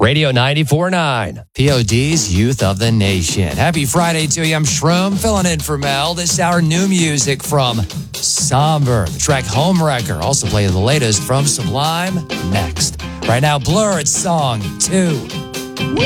Radio 94.9, POD's Youth of the Nation. Happy Friday to you. I'm Shroom, filling in for Mel. This hour, new music from Somber, the track Homewrecker. Also play the latest from Sublime next. Right now, Blur, it's song 2.